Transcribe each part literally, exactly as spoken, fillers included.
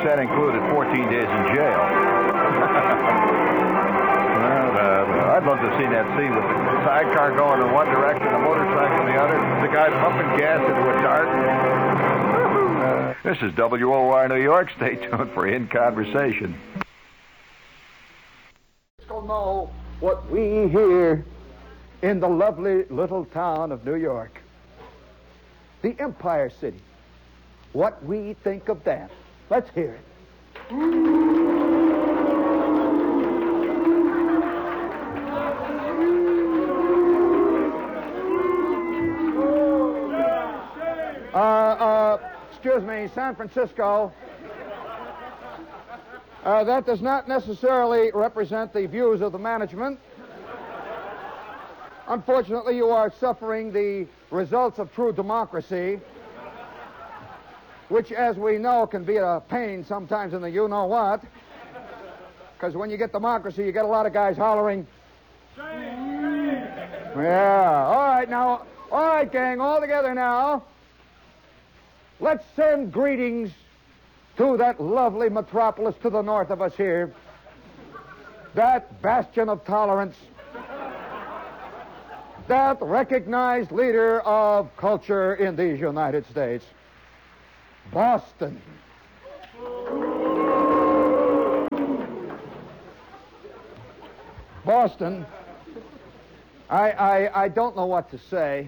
that included fourteen days in jail. Well, uh, I'd love to have seen that scene with the sidecar going in one direction, the motorcycle in the other, the guy pumping gas into a dart. Uh, this is W O R New York. Stay tuned for In Conversation. Know what we hear in the lovely little town of New York. The Empire City. What we think of that. Let's hear it. Uh, uh, excuse me, San Francisco. Uh, that does not necessarily represent the views of the management. Unfortunately, you are suffering the results of true democracy, which, as we know, can be a pain sometimes in the you-know-what. Because when you get democracy, you get a lot of guys hollering. Yeah, all right now. All right, gang, all together now. Let's send greetings to that lovely metropolis to the north of us here, that bastion of tolerance, that recognized leader of culture in these United States, Boston. Boston, I, I, I don't know what to say.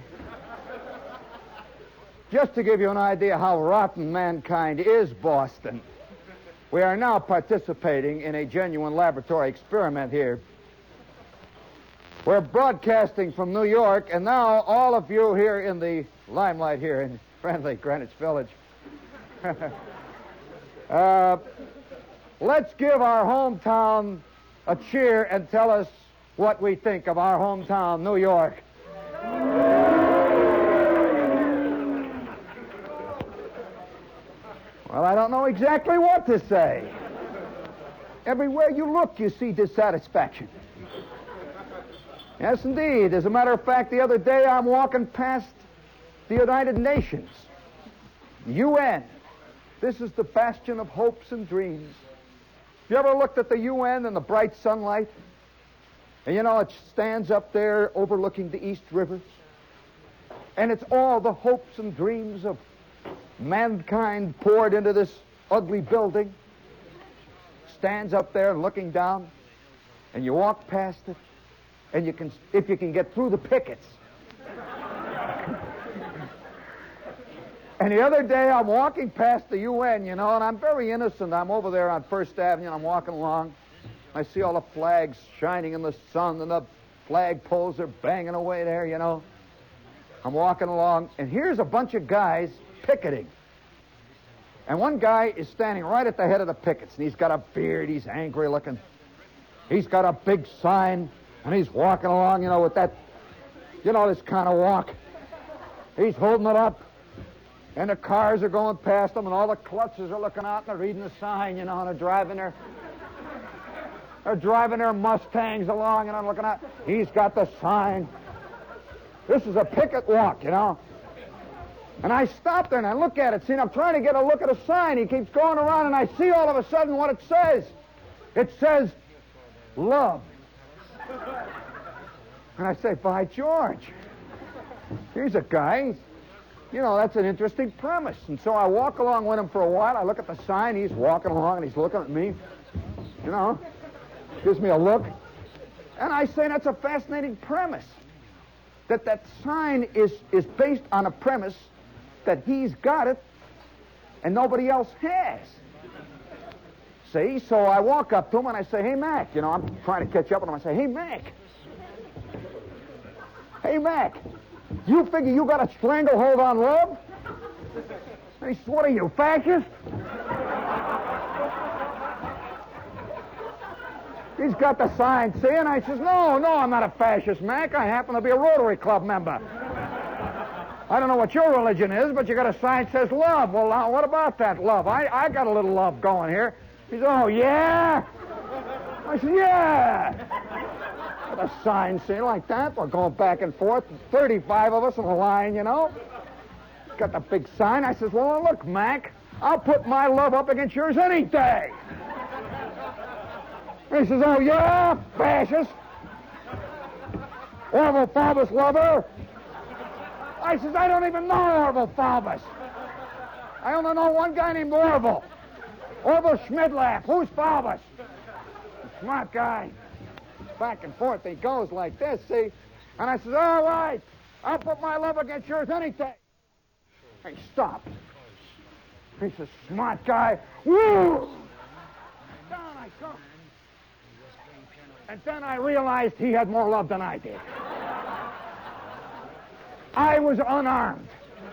Just to give you an idea how rotten mankind is, Boston, we are now participating in a genuine laboratory experiment here. We're broadcasting from New York, and now all of you here in the limelight here in friendly Greenwich Village, uh, let's give our hometown a cheer and tell us what we think of our hometown, New York. Well, I don't know exactly what to say. Everywhere you look, you see dissatisfaction. Yes, indeed. As a matter of fact, the other day I'm walking past the United Nations, U N. This is the bastion of hopes and dreams. You ever looked at the U N in the bright sunlight? And you know, it stands up there overlooking the East River. And it's all the hopes and dreams of mankind poured into this ugly building. Stands up there and looking down, and you walk past it, and you can, if you can get through the pickets. And the other day I'm walking past the U N, you know, and I'm very innocent. I'm over there on First Avenue, and I'm walking along. I see all the flags shining in the sun, and the flag poles are banging away there, you know. I'm walking along, and here's a bunch of guys picketing. And one guy is standing right at the head of the pickets, and he's got a beard, he's angry looking. He's got a big sign, and he's walking along, you know, with that, you know, this kind of walk. He's holding it up, and the cars are going past him, and all the klutzes are looking out, and they're reading the sign, you know, and they're driving their, they're driving their Mustangs along, and I'm looking at, he's got the sign. This is a picket walk, you know. And I stop there and I look at it. See, and I'm trying to get a look at a sign. He keeps going around, and I see all of a sudden what it says. It says, love. And I say, by George, here's a guy. You know, that's an interesting premise. And so I walk along with him for a while. I look at the sign. He's walking along, and he's looking at me. You know, gives me a look. And I say, that's a fascinating premise. That that sign is, is based on a premise that he's got it and nobody else has. See, so I walk up to him and I say, hey, Mac, you know, I'm trying to catch up with him. I say, hey, Mac. Hey, Mac, you figure you got a stranglehold on love? And he says, what are you, fascist? He's got the sign, see? And I says, no, no, I'm not a fascist, Mac. I happen to be a Rotary Club member. I don't know what your religion is, but you got a sign that says love. Well, now, what about that love? I, I got a little love going here. He says, oh, yeah? I said, yeah. Got a sign, see, like that. We're going back and forth. thirty-five of us in a line, you know. Got the big sign. I says, well, look, Mac, I'll put my love up against yours any day. He says, oh, yeah, fascist. Orville Faubus lover. I says, I don't even know Orville Faubus. I only know one guy named Orville. Orville Schmidlapp. Who's Faubus? Smart guy. Back and forth he goes like this, see? And I says, all right, I'll put my love against yours any day. He stopped. He says, smart guy. Woo! Down I come. And then I realized he had more love than I did. I was unarmed.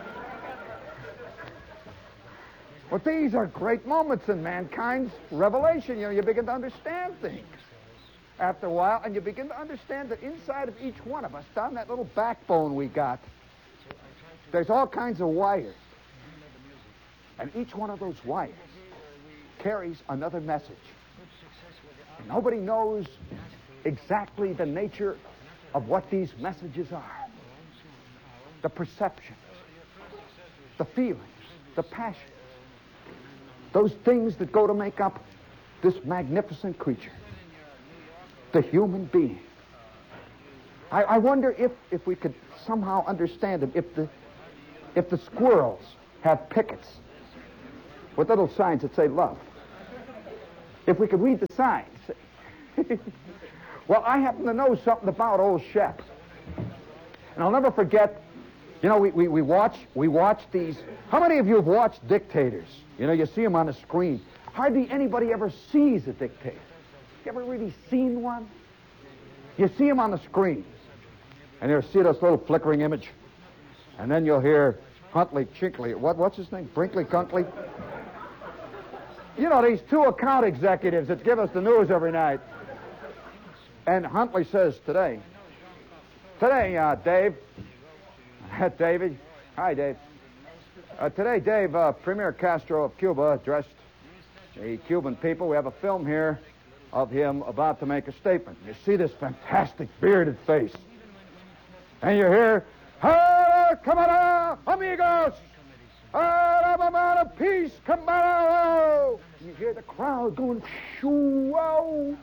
But these are great moments in mankind's revelation. You know, you begin to understand things after a while, and you begin to understand that inside of each one of us, down that little backbone we got, there's all kinds of wires. And each one of those wires carries another message. And nobody knows exactly the nature of what these messages are. The perceptions, the feelings, the passions, those things that go to make up this magnificent creature, the human being. I, I wonder if, if we could somehow understand them, if the, if the squirrels have pickets with little signs that say love. If we could read the signs. Well, I happen to know something about old Shep. And I'll never forget, you know, we, we, we watch we watch these. How many of you have watched dictators? You know, you see them on the screen. Hardly anybody ever sees a dictator. You ever really seen one? You see him on the screen. And you'll see this little flickering image. And then you'll hear Huntley Chinkley. What, what's his name? Brinkley Cunkley? You know, these two account executives that give us the news every night. And Huntley says today, today, uh, Dave, David, hi, Dave. Uh, today, Dave, uh, Premier Castro of Cuba addressed the Cuban people. We have a film here of him about to make a statement. You see this fantastic bearded face. And you hear, "Ah, camara, amigos! Ah, I'm a man of peace, camara!" You hear the crowd going, shoo, wow.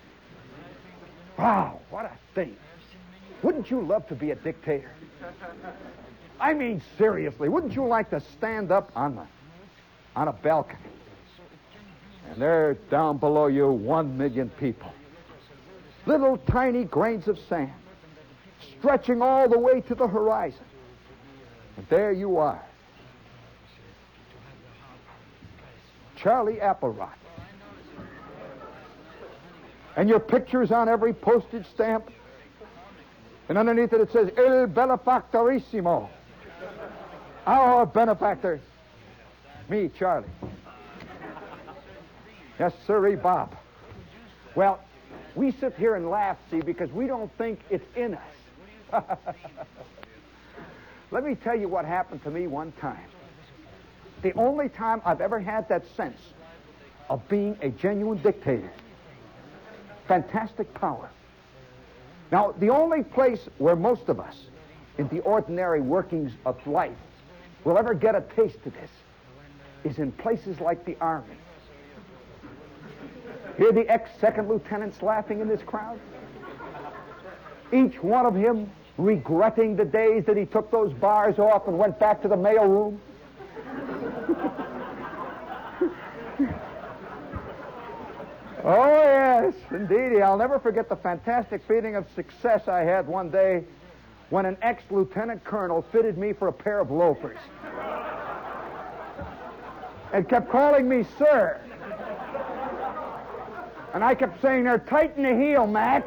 Wow, what a thing. Wouldn't you love to be a dictator? I mean, seriously, wouldn't you like to stand up on the, on a balcony? And there, down below you, one million people. Little tiny grains of sand, stretching all the way to the horizon. And there you are. Charlie Applewhite. And your picture's on every postage stamp. And underneath it, it says, Il Benefactorissimo. Our benefactor. Me, Charlie. Yes, sirree, Bob. Well, we sit here and laugh, see, because we don't think it's in us. Let me tell you what happened to me one time. The only time I've ever had that sense of being a genuine dictator. Fantastic power. Now, the only place where most of us, in the ordinary workings of life, will ever get a taste of this is in places like the Army. Hear the ex-second lieutenants laughing in this crowd? Each one of him regretting the days that he took those bars off and went back to the mail room. Oh, yes, indeed. I'll never forget the fantastic feeling of success I had one day when an ex-lieutenant colonel fitted me for a pair of loafers and kept calling me sir. And I kept saying, they're tight in the heel, Mac.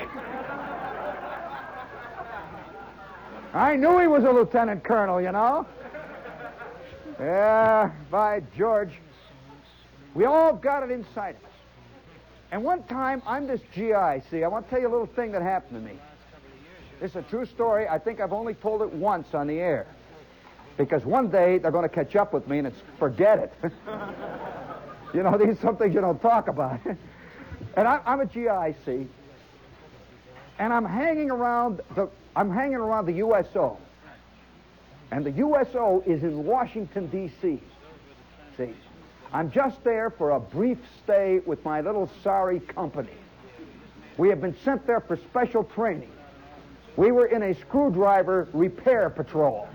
I knew he was a lieutenant colonel, you know. Yeah, by George. We all got it inside of us. And one time, I'm this G I, see, I want to tell you a little thing that happened to me. This is a true story. I think I've only told it once on the air. Because one day, they're going to catch up with me, and it's, forget it. You know, these are some things you don't talk about. And I, I'm a G I, see. And I'm hanging around the, I'm hanging around the U S O. And the U S O is in Washington, D C, see. I'm just there for a brief stay with my little sorry company. We have been sent there for special training. We were in a screwdriver repair patrol.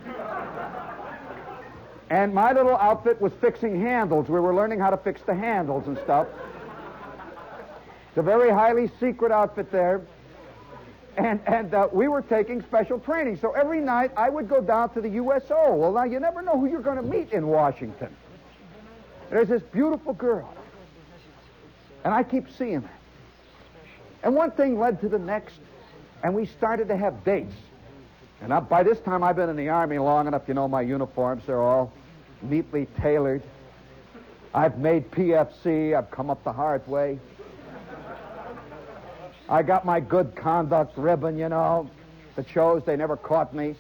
And my little outfit was fixing handles. We were learning how to fix the handles and stuff. It's a very highly secret outfit there. And, and uh, we were taking special training. So every night I would go down to the U S O. Well, now you never know who you're going to meet in Washington. There's this beautiful girl. And I keep seeing her. And one thing led to the next. And we started to have dates. And I, by this time, I've been in the Army long enough, you know, my uniforms, they're all neatly tailored. I've made P F C. I've come up the hard way. I got my good conduct ribbon, you know, that shows they never caught me.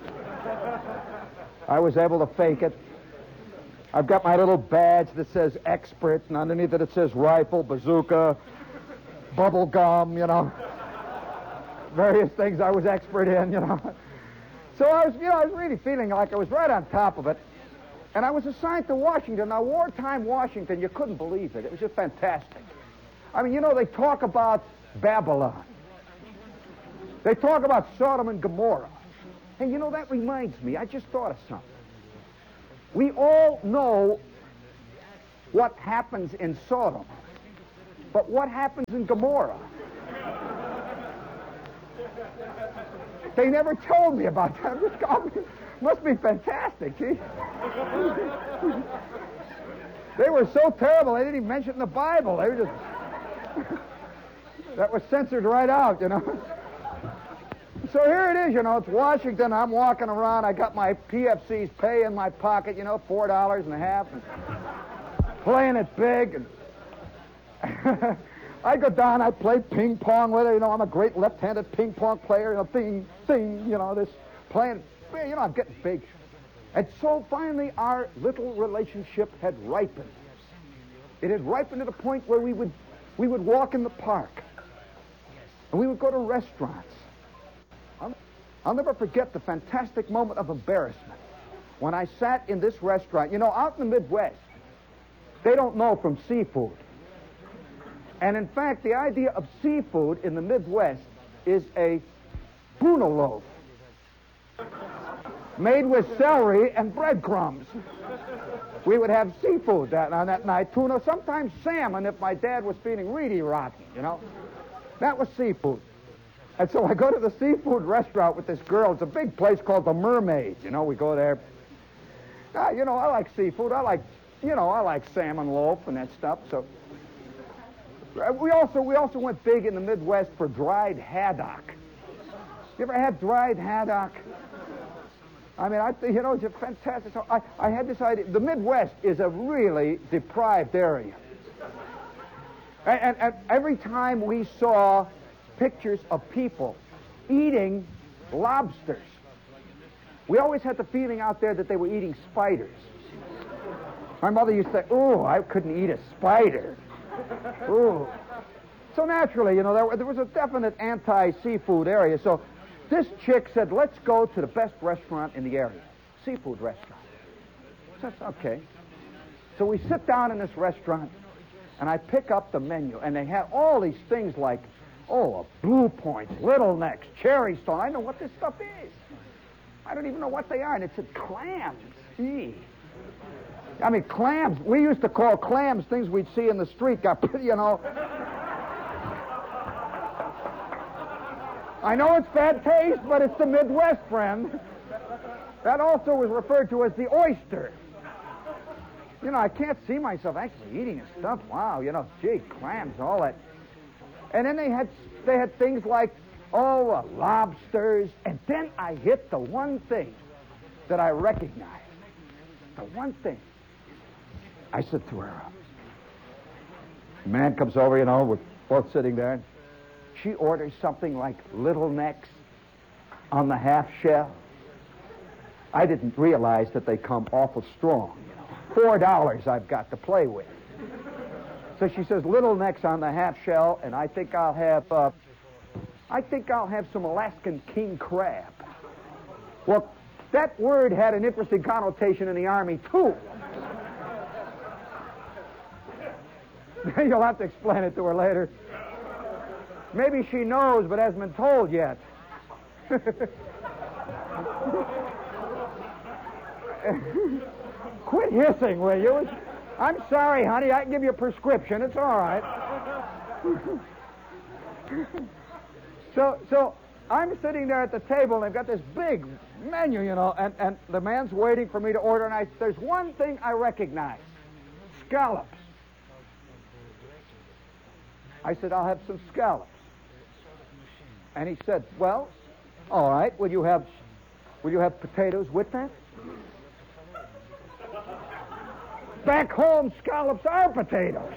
I was able to fake it. I've got my little badge that says expert, and underneath it it says rifle, bazooka, bubble gum, you know. Various things I was expert in, you know. So I was, you know, I was really feeling like I was right on top of it. And I was assigned to Washington. Now, wartime Washington, you couldn't believe it. It was just fantastic. I mean, you know, they talk about Babylon. They talk about Sodom and Gomorrah. Hey, you know, that reminds me. I just thought of something. We all know what happens in Sodom. But what happens in Gomorrah? They never told me about that. This must be fantastic, gee. They were so terrible, they didn't even mention it in the Bible. They were just... that was censored right out, you know. So here it is, you know, it's Washington. I'm walking around. I got my P F C's pay in my pocket, you know, four dollars and a half. And playing it big. And I go down, I play ping pong with her. You know, I'm a great left-handed ping pong player. You know, thing, thing, you know, this playing, you know, I'm getting big. And so finally our little relationship had ripened. It had ripened to the point where we would, we would walk in the park. And we would go to restaurants. I'll, I'll never forget the fantastic moment of embarrassment when I sat in this restaurant. You know, out in the Midwest, they don't know from seafood. And in fact, the idea of seafood in the Midwest is a bunaloaf made with celery and breadcrumbs. We would have seafood that, on that night, tuna, sometimes salmon if my dad was feeling really rotten, you know. That was seafood. And so I go to the seafood restaurant with this girl. It's a big place called the Mermaid. You know, we go there. Uh, you know, I like seafood. I like, you know, I like salmon loaf and that stuff, so... We also we also went big in the Midwest for dried haddock. You ever had dried haddock? I mean, I you know, it's a fantastic. So I, I had this idea. The Midwest is a really deprived area. And, and, and every time we saw pictures of people eating lobsters, we always had the feeling out there that they were eating spiders. My mother used to say, "Oh, I couldn't eat a spider." Ooh. So naturally, you know, there, there was a definite anti-seafood area. So this chick said, let's go to the best restaurant in the area, seafood restaurant. So that's okay. So we sit down in this restaurant, and I pick up the menu, and they have all these things like, oh, blue points, little necks, cherry stone. I know what this stuff is. I don't even know what they are. And it said clams. Gee. I mean, clams, we used to call clams things we'd see in the street, got, you know. I know it's bad taste, but it's the Midwest, friend. That also was referred to as the oyster. You know, I can't see myself actually eating this stuff. Wow, you know, gee, clams, all that. And then they had they had things like, oh, uh, lobsters. And then I hit the one thing that I recognized. The one thing. I said to her, the man comes over, you know, we're both sitting there. And she orders something like little necks on the half shell. I didn't realize that they come awful strong, you know. Four dollars I've got to play with. So she says, little necks on the half shell, and I think I'll have, uh, I think I'll have some Alaskan king crab. Well, that word had an interesting connotation in the Army, too. You'll have to explain it to her later. Maybe she knows, but hasn't been told yet. Quit hissing, will you? I'm sorry, honey. I can give you a prescription. It's all right. so, so I'm sitting there at the table, and they've got this big menu, you know, and, and the man's waiting for me to order, and I, there's one thing I recognize. Scallops. I said, I'll have some scallops. And he said, well, all right, will you have, will you have potatoes with that? Back home, scallops are potatoes.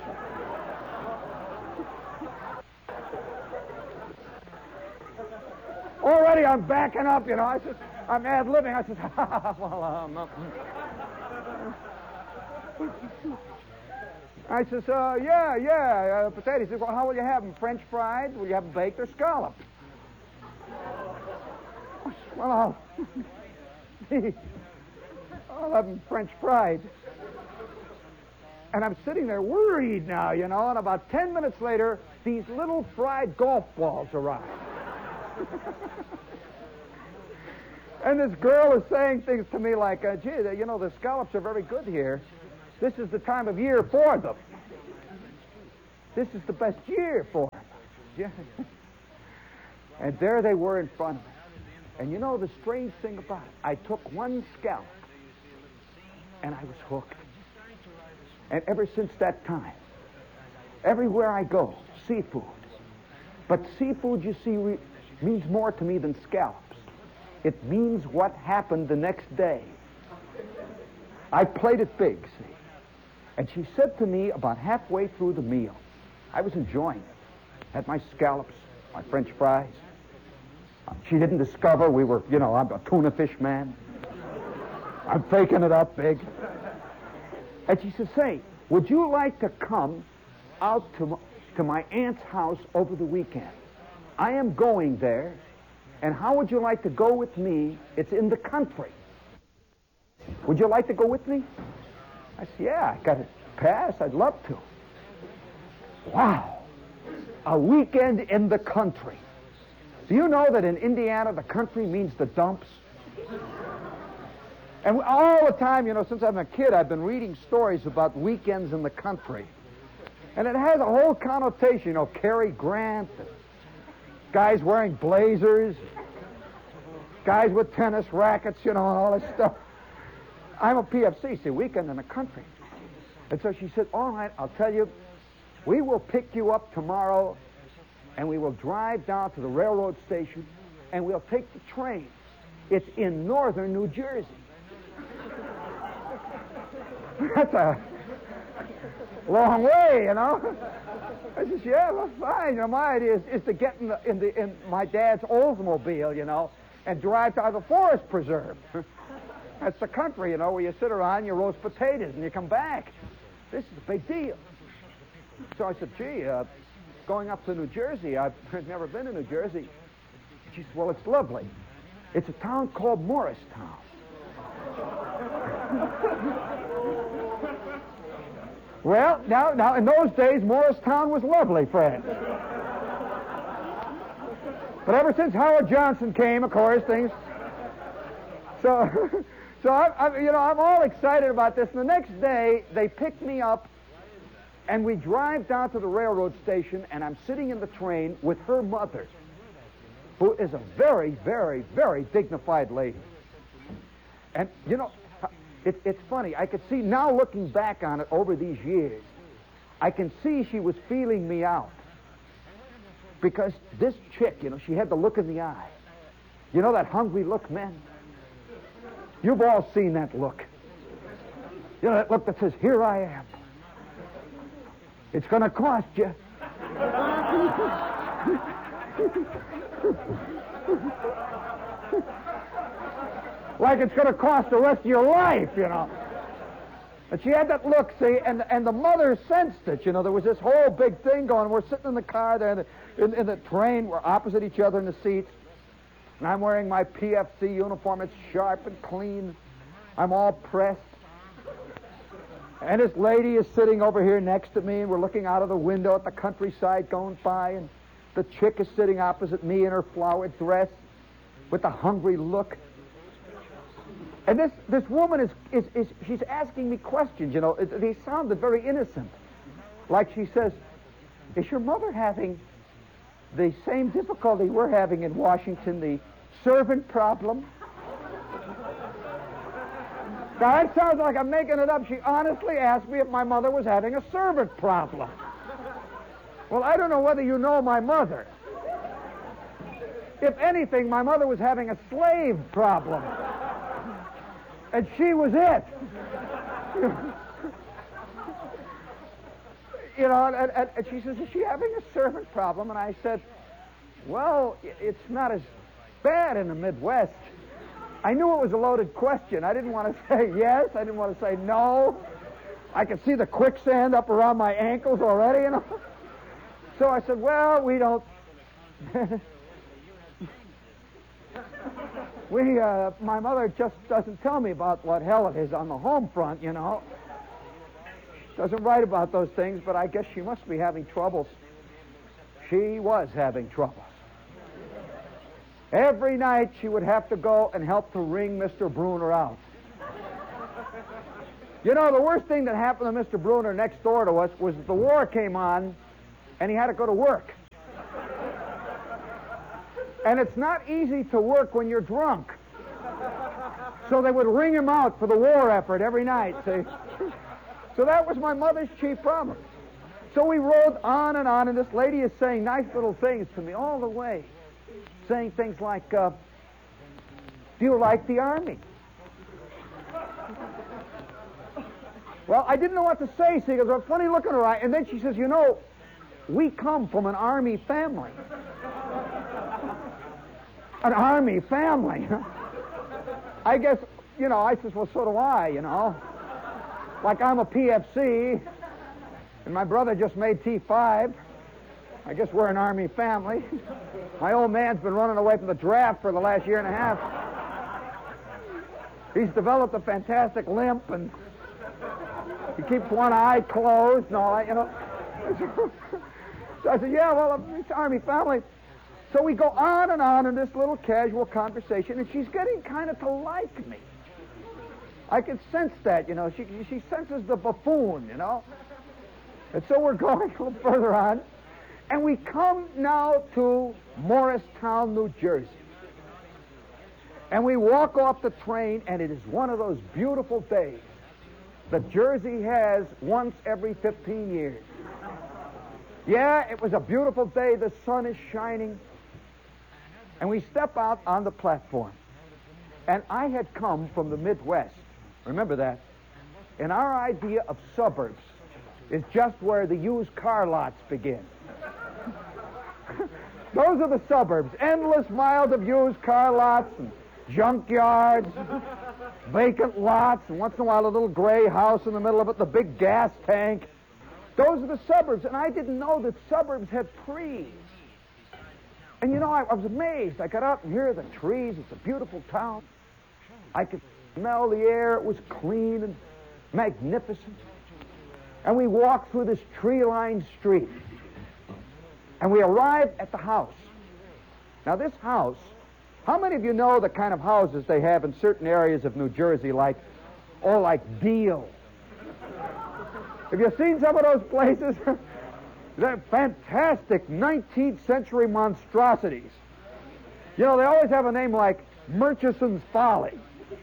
Already I'm backing up, you know. I said, I'm ad-libbing. I said, well, um, uh, I says, uh, yeah, yeah, uh, potatoes. He said, well, how will you have them? French fried? Will you have them baked or scalloped? Well, I'll, I'll have them French fried. And I'm sitting there worried now, you know, and about ten minutes later, these little fried golf balls arrive. And this girl is saying things to me like, uh, gee, you know, the scallops are very good here. This is the time of year for them. This is the best year for them. Yeah. And there they were in front of me. And you know the strange thing about it, I took one scallop, and I was hooked. And ever since that time, everywhere I go, seafood. But seafood, you see, re- means more to me than scallops. It means what happened the next day. I played it big, see. And she said to me about halfway through the meal, I was enjoying it. Had my scallops, my French fries. She didn't discover we were, you know, I'm a tuna fish man. I'm faking it up big. And she said, say, would you like to come out to, to my aunt's house over the weekend? I am going there, and how would you like to go with me? It's in the country. Would you like to go with me? I said, yeah, I got a pass. I'd love to. Wow. A weekend in the country. Do you know that in Indiana, the country means the dumps? And all the time, you know, since I'm a kid, I've been reading stories about weekends in the country. And it has a whole connotation, you know, Cary Grant, guys wearing blazers, guys with tennis rackets, you know, and all this stuff. I'm a P F C, see, weekend in the country. And so she said, all right, I'll tell you, we will pick you up tomorrow, and we will drive down to the railroad station, and we'll take the train. It's in northern New Jersey. That's a long way, you know. I says, yeah, well, fine. You know, my idea is, is to get in, the, in, the, in my dad's Oldsmobile, you know, and drive to the forest preserve. That's the country, you know, where you sit around, you roast potatoes, and you come back. This is a big deal. So I said, gee, uh, going up to New Jersey, I've never been to New Jersey. She said, well, it's lovely. It's a town called Morristown. Well, now, now, in those days, Morristown was lovely, Fred. But ever since Howard Johnson came, of course, things... So, so I, I, you know, I'm all excited about this. And the next day, they picked me up, and we drive down to the railroad station, and I'm sitting in the train with her mother, who is a very, very, very dignified lady. And, you know, it, it's funny. I could see, now looking back on it over these years, I can see she was feeling me out. Because this chick, you know, she had the look in the eye. You know that hungry look, men? You've all seen that look. You know, that look that says, here I am. It's going to cost you. Like it's going to cost the rest of your life, you know. And she had that look, see, and, and the mother sensed it, you know. There was this whole big thing going. We're sitting in the car there, in the, in, in the train. We're opposite each other in the seats. And I'm wearing my P F C uniform. It's sharp and clean. I'm all pressed. And this lady is sitting over here next to me, and we're looking out of the window at the countryside going by, and the chick is sitting opposite me in her flowered dress with a hungry look. And this, this woman is, is, is, she's asking me questions, you know. It, they sounded very innocent. Like she says, is your mother having the same difficulty we're having in Washington, the servant problem? Now, that sounds like I'm making it up. She honestly asked me if my mother was having a servant problem. Well, I don't know whether you know my mother. If anything, my mother was having a slave problem. And she was it. You know, and, and, and she says, is she having a servant problem? And I said, well, it's not as bad in the Midwest. I knew it was a loaded question. I didn't want to say yes. I didn't want to say no. I could see the quicksand up around my ankles already, you know. So I said, well, we don't... we, uh, my mother just doesn't tell me about what hell it is on the home front, you know. Doesn't write about those things, but I guess she must be having troubles. She was having troubles. Every night she would have to go and help to wring Mister Bruner out. You know, the worst thing that happened to Mister Bruner next door to us was that the war came on and he had to go to work. And it's not easy to work when you're drunk. So they would wring him out for the war effort every night, see? So that was my mother's chief problem. So we rode on and on, and this lady is saying nice little things to me all the way. Saying things like, uh, do you like the Army? Well, I didn't know what to say, see, because I was funny looking at her eye, and then she says, you know, we come from an Army family. An Army family. I guess, you know, I says, well, so do I, you know. Like I'm a P F C, and my brother just made T five. I guess we're an Army family. My old man's been running away from the draft for the last year and a half. He's developed a fantastic limp, and he keeps one eye closed and all that, you know. So I said, yeah, well, it's Army family. So we go on and on in this little casual conversation, and she's getting kind of to like me. I can sense that, you know. She, she senses the buffoon, you know. And so we're going a little further on. And we come now to Morristown, New Jersey. And we walk off the train, and it is one of those beautiful days that Jersey has once every fifteen years. Yeah, it was a beautiful day. The sun is shining. And we step out on the platform. And I had come from the Midwest. Remember that. And our idea of suburbs is just where the used car lots begin. Those are the suburbs. Endless miles of used car lots and junkyards, vacant lots, and once in a while a little gray house in the middle of it, the big gas tank. Those are the suburbs, and I didn't know that suburbs had trees. And you know, I, I was amazed. I got out and here are the trees. It's a beautiful town. I could smell the air. It was clean and magnificent. And we walked through this tree-lined street. And we arrived at the house. Now, this house, how many of you know the kind of houses they have in certain areas of New Jersey, like, oh, like Deal? Have you seen some of those places? They're fantastic nineteenth century monstrosities. You know, they always have a name like Murchison's Folly.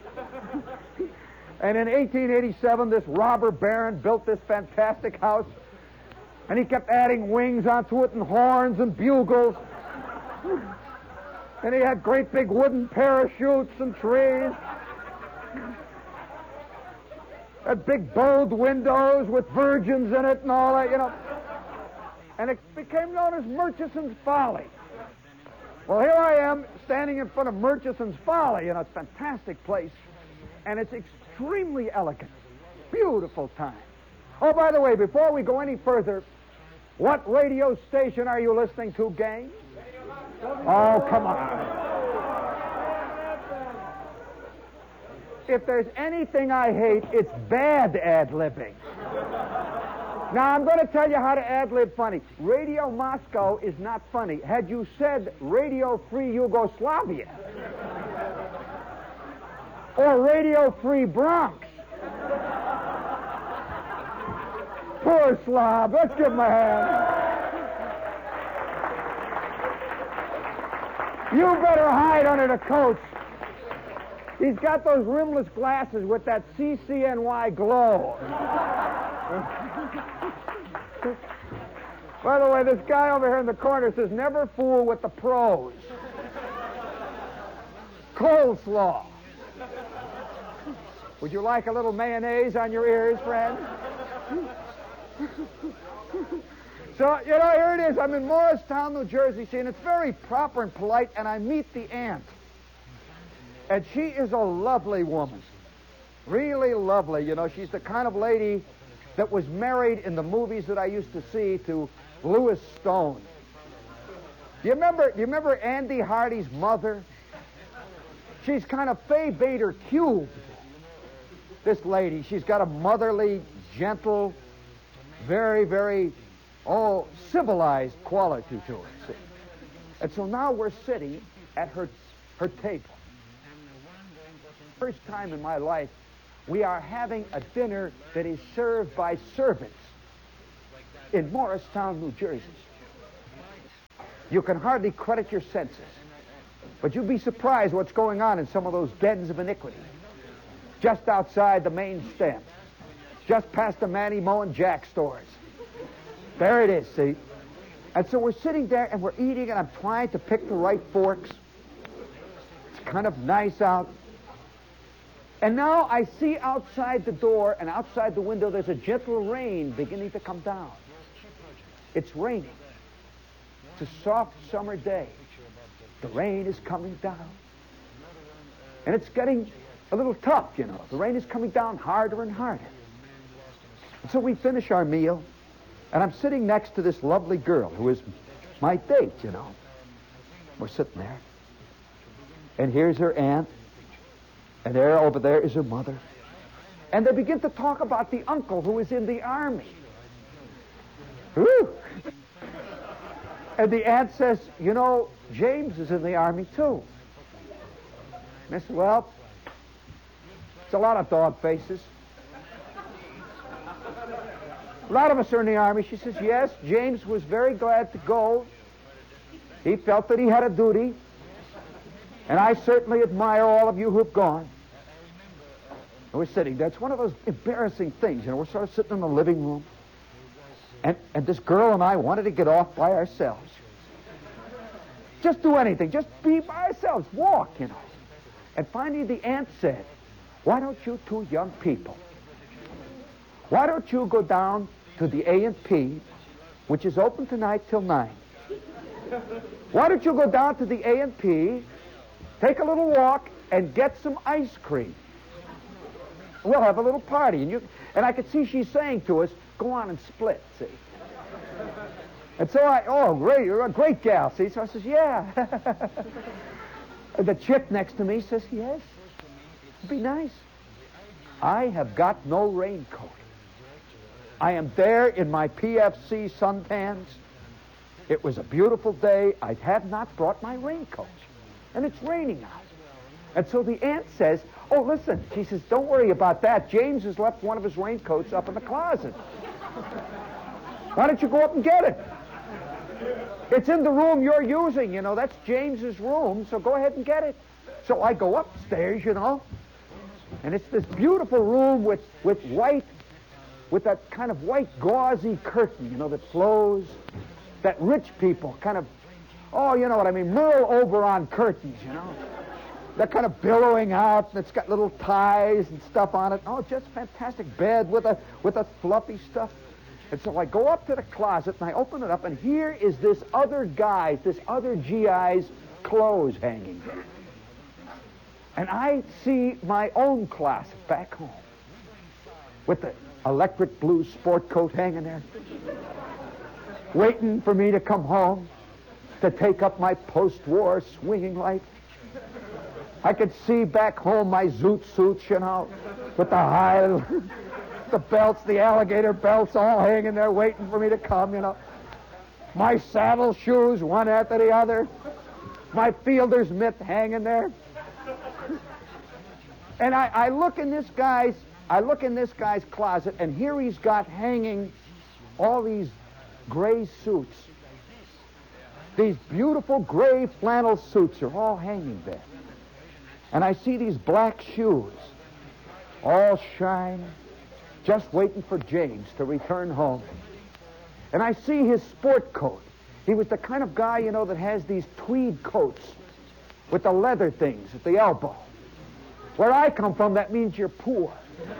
And in eighteen eighty-seven, this robber baron built this fantastic house, and he kept adding wings onto it and horns and bugles. And he had great big wooden parachutes and trees. Had big bowed windows with virgins in it and all that, you know. And it became known as Murchison's Folly. Well, here I am standing in front of Murchison's Folly, you know, it's a fantastic place. And it's extremely elegant. Beautiful time. Oh, by the way, before we go any further, what radio station are you listening to, gang? Oh, come on. if there's anything I hate, it's bad ad-libbing. Now, I'm going to tell you how to ad-lib funny. Radio Moscow is not funny. Had you said Radio Free Yugoslavia or Radio Free Bronx, poor slob, let's give him a hand. You better hide under the coats. He's got those rimless glasses with that C C N Y glow. By the way, this guy over here in the corner says, never fool with the pros. Coleslaw. Would you like a little mayonnaise on your ears, friend? So, you know, here it is. I'm in Morristown, New Jersey, see, and it's very proper and polite, and I meet the aunt. And she is a lovely woman. Really lovely. You know, she's the kind of lady that was married in the movies that I used to see to Louis Stone. Do you remember, do you remember Andy Hardy's mother? She's kind of Fay Bader cubed. This lady, she's got a motherly, gentle, very, very, oh, civilized quality to her, see. And so now we're sitting at her, her table. First time in my life, we are having a dinner that is served by servants in Morristown, New Jersey. You can hardly credit your senses, but you'd be surprised what's going on in some of those dens of iniquity. Just outside the main stem, just past the Manny Moe and Jack stores. There it is, see? And so we're sitting there and we're eating, and I'm trying to pick the right forks. It's kind of nice out. And now I see outside the door and outside the window there's a gentle rain beginning to come down. It's raining. It's a soft summer day. The rain is coming down. And it's getting a little tough, you know. The rain is coming down harder and harder. And so we finish our meal, and I'm sitting next to this lovely girl who is my date, you know. We're sitting there. And here's her aunt. And there, over there, is her mother. And they begin to talk about the uncle who is in the army. Whew. And the aunt says, you know, James is in the army, too. And I said, well, it's a lot of dog faces. A lot of us are in the army. She says, yes, James was very glad to go. He felt that he had a duty. And I certainly admire all of you who've gone. And we're sitting there. It's one of those embarrassing things. You know, we're sort of sitting in the living room. And, and this girl and I wanted to get off by ourselves. Just do anything. Just be by ourselves. Walk, you know. And finally the aunt said, why don't you two young people, why don't you go down to the A and P, which is open tonight till nine. Why don't you go down to the A and P, take a little walk, and get some ice cream. We'll have a little party. And you and I could see she's saying to us, go on and split, see. And so I, oh, great, you're a great gal, see. So I says, yeah. And the chick next to me says, yes, it'd be nice. I have got no raincoat. I am there in my P F C suntans. It was a beautiful day. I had not brought my raincoat. And it's raining out. And so the aunt says, oh, listen, she says, don't worry about that. James has left one of his raincoats up in the closet. Why don't you go up and get it? It's in the room you're using, you know. That's James's room, so go ahead and get it. So I go upstairs, you know, and it's this beautiful room with, with white, with that kind of white gauzy curtain, you know, that flows, that rich people kind of, oh, you know what I mean, Merle Oberon curtains, you know. They're kind of billowing out, and it's got little ties and stuff on it. Oh, just fantastic bed with a with a fluffy stuff. And so I go up to the closet, and I open it up, and here is this other guy's, this other G I's clothes hanging there. And I see my own closet back home with the electric blue sport coat hanging there, waiting for me to come home to take up my post-war swinging life. I could see back home my zoot suits, you know, with the high, the belts, the alligator belts all hanging there waiting for me to come, you know. My saddle shoes, one after the other. My fielder's mitt hanging there. And I, I look in this guy's, I look in this guy's closet, and here he's got hanging all these gray suits. These beautiful gray flannel suits are all hanging there. And I see these black shoes, all shine, just waiting for James to return home. And I see his sport coat. He was the kind of guy, you know, that has these tweed coats with the leather things at the elbow. Where I come from, that means you're poor.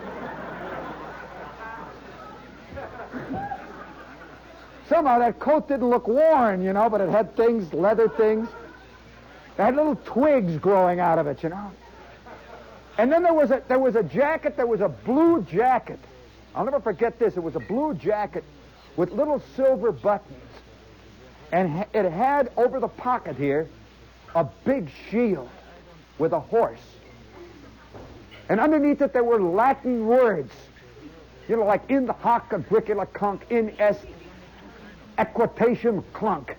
Somehow that coat didn't look worn, you know, but it had things, leather things. It had little twigs growing out of it, you know. And then there was a there was a jacket, there was a blue jacket. I'll never forget this. It was a blue jacket with little silver buttons. And it had over the pocket here a big shield with a horse. And underneath it there were Latin words. You know, like in the hoc agricula conc in est equitation clunk.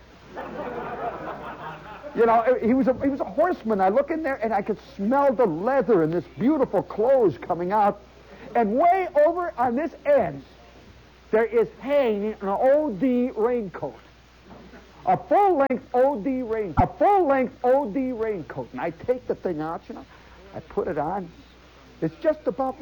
You know, he was a he was a horseman. I look in there and I could smell the leather and this beautiful clothes coming out. And way over on this end, there is hanging an O D raincoat. A full-length O D raincoat. A full-length O D raincoat. And I take the thing out, you know. I put it on. It's just about